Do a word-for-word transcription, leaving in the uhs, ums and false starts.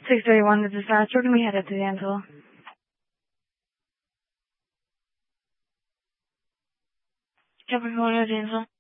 six thirty-one to dispatch. We're going to be headed to the Ansel. California, Ansel.